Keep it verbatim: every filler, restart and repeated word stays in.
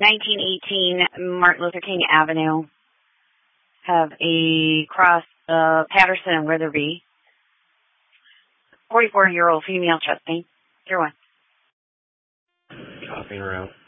nineteen eighteen Martin Luther King Avenue. Have a cross uh, Patterson and Witherby. forty-four-year-old female chest pain. Tier one. Copying her out.